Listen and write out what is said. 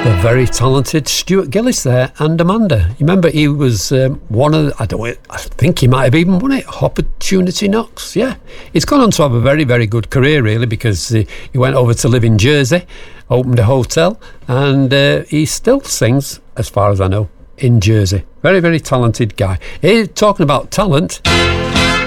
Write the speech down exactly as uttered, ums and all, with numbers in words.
The very talented Stuart Gillis there, and Amanda. You remember he was um, one of the, I don't I think he might have even won it, Opportunity Knocks. Yeah, he's gone on to have a very, very good career really, because uh, he went over to live in Jersey, opened a hotel, and uh, he still sings, as far as I know, in Jersey. Very, very talented guy. Hey, talking about talent,